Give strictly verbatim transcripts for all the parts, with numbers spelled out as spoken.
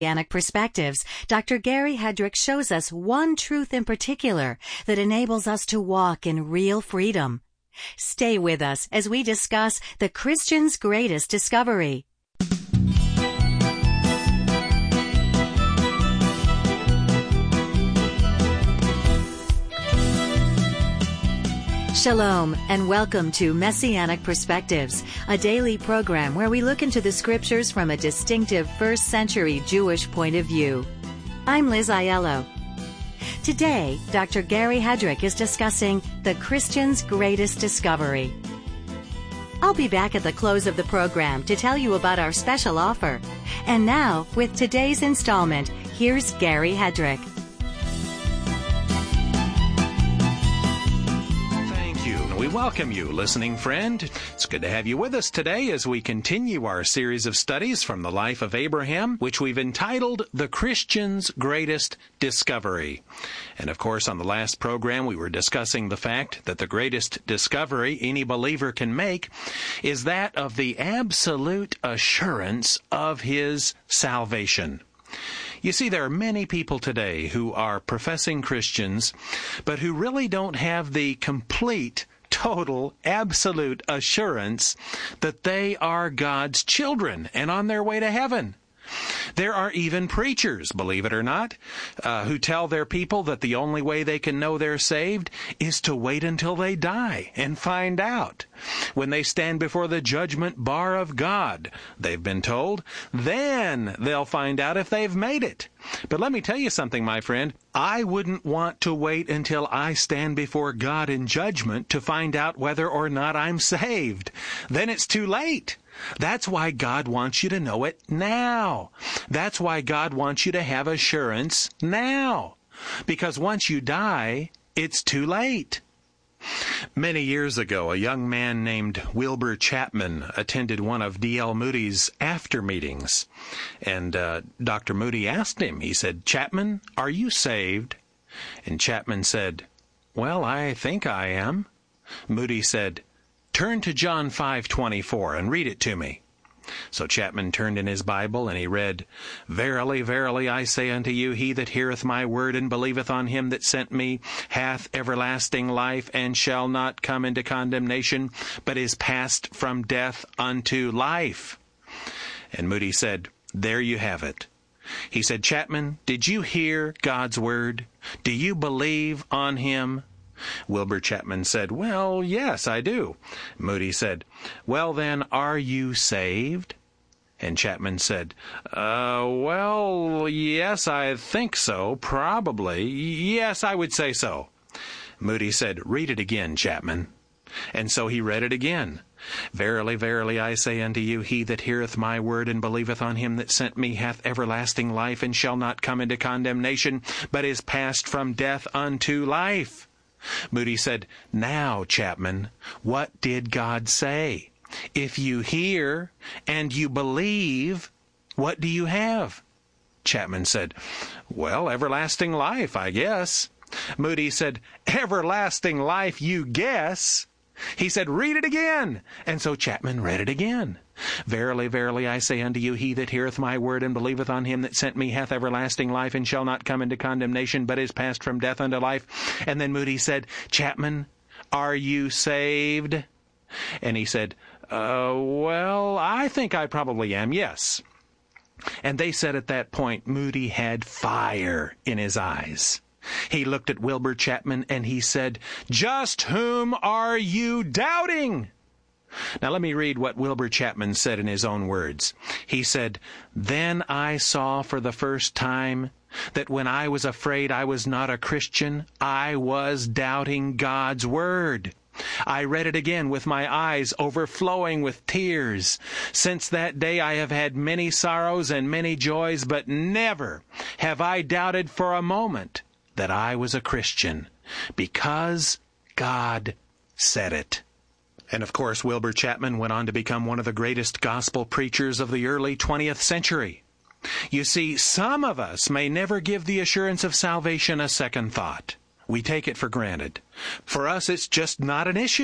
Messianic Perspectives, Doctor Gary Hedrick shows us one truth in particular that enables us to walk in real freedom. Stay with us as we discuss the Christian's greatest discovery. Shalom, and welcome to Messianic Perspectives, a daily program where we look into the Scriptures from a distinctive first century Jewish point of view. I'm Liz Aiello. Today, Doctor Gary Hedrick is discussing the Christian's greatest discovery. I'll be back at the close of the program to tell you about our special offer. And now, with today's installment, here's Gary Hedrick. We welcome you, listening friend. It's good to have you with us today as we continue our series of studies from the life of Abraham, which we've entitled The Christian's Greatest Discovery. And of course, on the last program, we were discussing the fact that the greatest discovery any believer can make is that of the absolute assurance of his salvation. You see, there are many people today who are professing Christians, but who really don't have the complete total, absolute assurance that they are God's children and on their way to heaven. There are even preachers, believe it or not, uh, who tell their people that the only way they can know they're saved is to wait until they die and find out. When they stand before the judgment bar of God, they've been told, then they'll find out if they've made it. But let me tell you something, my friend. I wouldn't want to wait until I stand before God in judgment to find out whether or not I'm saved. Then it's too late. That's why God wants you to know it now. That's why God wants you to have assurance now. Because once you die, it's too late. Many years ago, a young man named Wilbur Chapman attended one of D L Moody's after meetings. And uh, Doctor Moody asked him, he said, "Chapman, are you saved?" And Chapman said, "Well, I think I am." Moody said, "Turn to John five twenty-four and read it to me." So Chapman turned in his Bible, and he read, "Verily, verily, I say unto you, he that heareth my word and believeth on him that sent me hath everlasting life, and shall not come into condemnation, but is passed from death unto life." And Moody said, "There you have it." He said, "Chapman, did you hear God's word? Do you believe on him?" Wilbur Chapman said, "Well, yes, I do." Moody said, "Well, then, are you saved?" And Chapman said, uh, well, yes, I think so, probably. Yes, I would say so." Moody said, "Read it again, Chapman." And so he read it again. "Verily, verily, I say unto you, he that heareth my word and believeth on him that sent me hath everlasting life, and shall not come into condemnation, but is passed from death unto life." Moody said, "Now, Chapman, what did God say? If you hear and you believe, what do you have?" Chapman said, "Well, everlasting life, I guess." Moody said, "Everlasting life, you guess?" He said, "Read it again." And so Chapman read it again. "Verily, verily, I say unto you, he that heareth my word and believeth on him that sent me hath everlasting life, and shall not come into condemnation, but is passed from death unto life." And then Moody said, "Chapman, are you saved?" And he said, uh, well, I think I probably am, yes. And they said at that point, Moody had fire in his eyes. He looked at Wilbur Chapman and he said, "Just whom are you doubting?" Now let me read what Wilbur Chapman said in his own words. He said, "Then I saw for the first time that when I was afraid I was not a Christian, I was doubting God's word. I read it again with my eyes overflowing with tears. Since that day I have had many sorrows and many joys, but never have I doubted for a moment that I was a Christian, because God said it." And of course, Wilbur Chapman went on to become one of the greatest gospel preachers of the early twentieth century. You see, some of us may never give the assurance of salvation a second thought. We take it for granted. For us, it's just not an issue.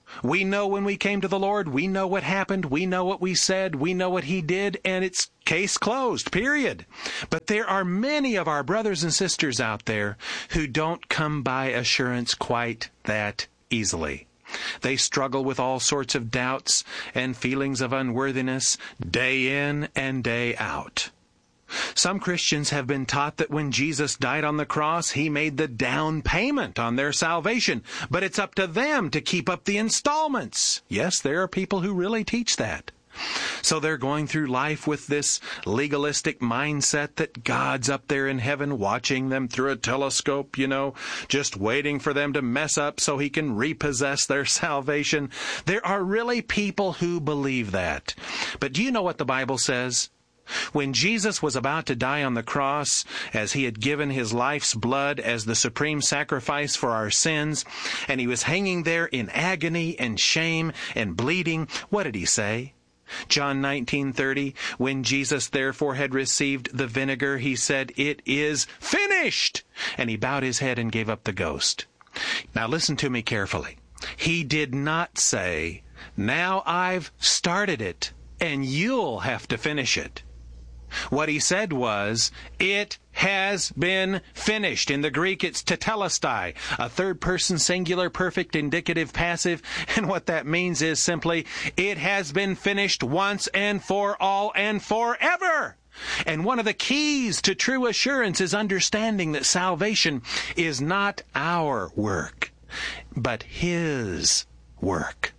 We know when we came to the Lord, we know what happened, we know what we said, we know what He did, and it's case closed, period. But there are many of our brothers and sisters out there who don't come by assurance quite that easily. They struggle with all sorts of doubts and feelings of unworthiness day in and day out. Some Christians have been taught that when Jesus died on the cross, He made the down payment on their salvation, but it's up to them to keep up the installments. Yes, there are people who really teach that. So they're going through life with this legalistic mindset that God's up there in heaven watching them through a telescope, you know, just waiting for them to mess up so He can repossess their salvation. There are really people who believe that. But do you know what the Bible says? When Jesus was about to die on the cross, as He had given His life's blood as the supreme sacrifice for our sins, and He was hanging there in agony and shame and bleeding, what did He say? John nineteen thirty, when Jesus therefore had received the vinegar, He said, "It is finished!" And He bowed His head and gave up the ghost. Now listen to me carefully. He did not say, "Now I've started it, and you'll have to finish it." What He said was, "It has been finished." In the Greek, it's tetelestai, a third-person singular perfect indicative passive. And what that means is simply, it has been finished once and for all and forever. And one of the keys to true assurance is understanding that salvation is not our work, but His work.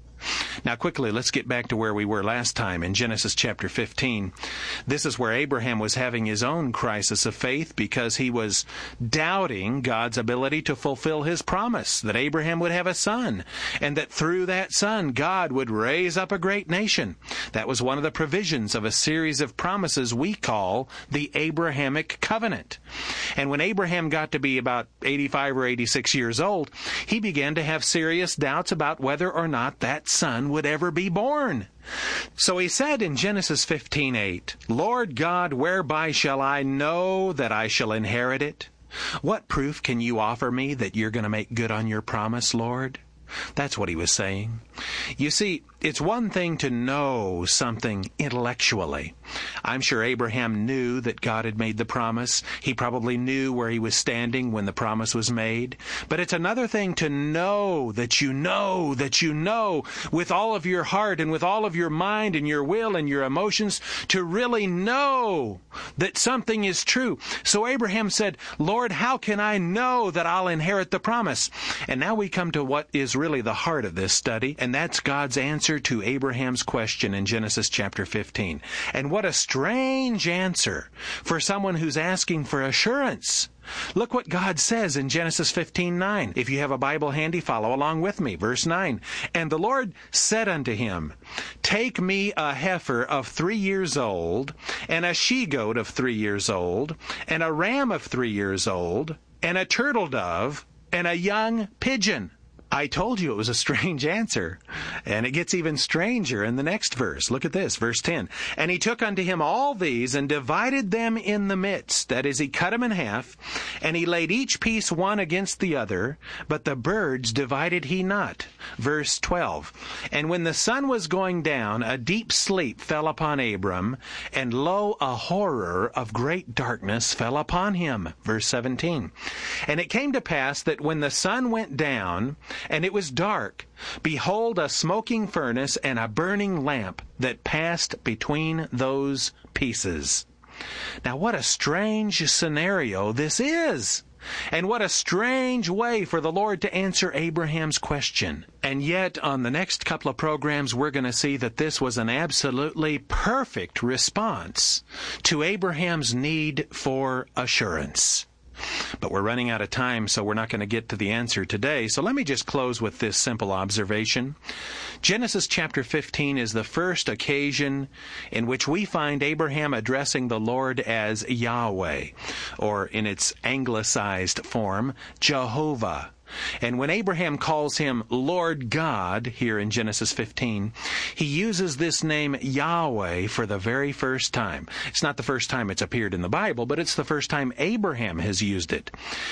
Now quickly, let's get back to where we were last time in Genesis chapter fifteen. This is where Abraham was having his own crisis of faith because he was doubting God's ability to fulfill His promise that Abraham would have a son, and that through that son God would raise up a great nation. That was one of the provisions of a series of promises we call the Abrahamic covenant. And when Abraham got to be about eighty-five or eighty-six years old, he began to have serious doubts about whether or not that son would ever be born. So he said in Genesis fifteen eight, "Lord God, whereby shall I know that I shall inherit it? What proof can you offer me that you're going to make good on your promise, Lord?" That's what he was saying. You see, it's one thing to know something intellectually. I'm sure Abraham knew that God had made the promise. He probably knew where he was standing when the promise was made. But it's another thing to know that you know that you know with all of your heart and with all of your mind and your will and your emotions, to really know that something is true. So Abraham said, "Lord, how can I know that I'll inherit the promise?" And now we come to what is really the heart of this study, and that's God's answer to Abraham's question in Genesis chapter fifteen. And what a strange answer for someone who's asking for assurance. Look what God says in Genesis fifteen nine. If you have a Bible handy, follow along with me. Verse nine. "And the Lord said unto him, Take me a heifer of three years old, and a she-goat of three years old, and a ram of three years old, and a turtle dove, and a young pigeon." I told you it was a strange answer. And it gets even stranger in the next verse. Look at this, verse ten. "And he took unto him all these, and divided them in the midst." That is, he cut them in half, "and he laid each piece one against the other, but the birds divided he not." Verse twelve. "And when the sun was going down, a deep sleep fell upon Abram, and lo, a horror of great darkness fell upon him." Verse seventeen. "And it came to pass that when the sun went down, and it was dark, behold, a smoking furnace and a burning lamp that passed between those pieces." Now, what a strange scenario this is! And what a strange way for the Lord to answer Abraham's question. And yet, on the next couple of programs, we're going to see that this was an absolutely perfect response to Abraham's need for assurance. But we're running out of time, so we're not going to get to the answer today. So let me just close with this simple observation. Genesis chapter fifteen is the first occasion in which we find Abraham addressing the Lord as Yahweh, or in its anglicized form, Jehovah. And when Abraham calls him Lord God here in Genesis fifteen, he uses this name Yahweh for the very first time. It's not the first time it's appeared in the Bible, but it's the first time Abraham has used it.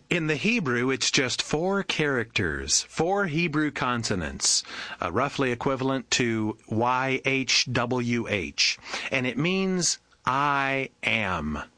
In the Hebrew, it's just four characters, four Hebrew consonants, uh, roughly equivalent to Y H W H, and it means I am.